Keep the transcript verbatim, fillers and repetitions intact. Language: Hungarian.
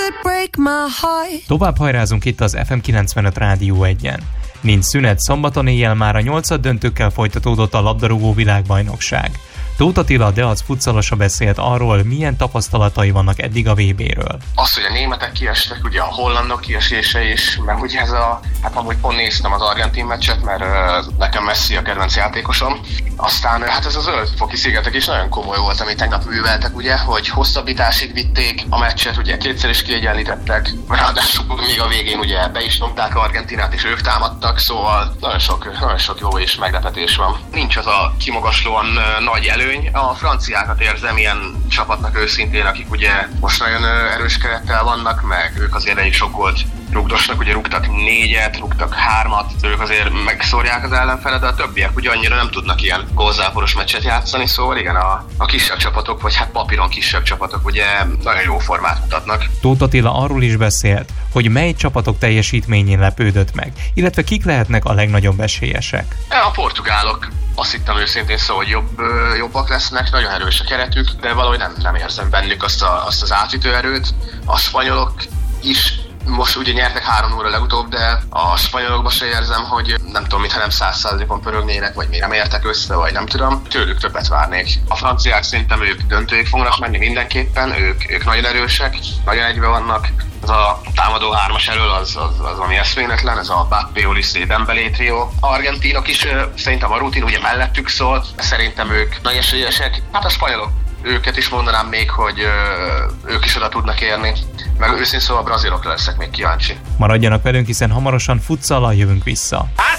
Tovább hajrázunk itt az ef em kilencvenöt Rádió egyen. Nincs szünet, szombaton éjjel már a nyolcad döntőkkel folytatódott a labdarúgó világbajnokság. Tóth Attila, Deac futsalosa beszélt arról, milyen tapasztalatai vannak eddig a vé béről. Az, hogy a németek kiestek, ugye a hollandok kiesése is, meg ugye ez a, hát amúgy pont néztem az argentin meccset, mert uh, nekem Messi a kedvenc játékosom. Aztán hát ez az Zöld-foki szigetek is nagyon komoly volt, amit tegnap műveltek, ugye, hogy hosszabbításig vitték a meccset, ugye kétszer is kiegyenlítettek, ráadásul még a végén ugye be is nyomták Argentinát, és ők támadtak, szóval nagyon sok, nagyon sok jó és meglepetés van. Nincs az a kimagaslóan uh, nagy elő. A franciákat érzem ilyen csapatnak őszintén, akik ugye most nagyon erős kerettel vannak, meg ők azért elég sok gólt rugdosnak, ugye rúgtak négyet, rúgtak hármat, ők azért megszórják az ellenfelet, de a többiek ugye annyira nem tudnak ilyen gólzáporos meccset játszani, szóval igen, a, a kisebb csapatok, vagy hát papíron kisebb csapatok ugye nagyon jó formát mutatnak. Tóth Attila arról is beszélt, hogy mely csapatok teljesítményén lepődött meg, illetve kik lehetnek a legnagyobb esélyesek. A portugálok. Azt hittem őszintén szó, hogy jobb, jobbak lesznek, nagyon erős a keretük, de valahogy nem, nem érzem bennük azt, a, azt az átütő erőt. A spanyolok is most ugye nyertek három óra legutóbb, de a spanyolokban se érzem, hogy nem tudom, mintha nem száz százalékon pörögnének, vagy még nem értek össze, vagy nem tudom. Tőlük többet várnék. A franciák szerintem ők döntőig fognak menni mindenképpen, ők, ők nagyon erősek, nagyon egybe vannak. Ez a támadó hármas elől az, az, az ami eszméletlen, ez a Mbappé, Olise, Dembélé trió. A argentinok is szerintem a rutin ugye mellettük szól, szerintem ők nagy esélyesek. Hát a spanyolok, őket is mondanám még, hogy ö, ők is oda tudnak érni. Meg őszintén szóval a brazilokra leszek még kíváncsi. Maradjanak velünk, hiszen hamarosan futsallal jövünk vissza.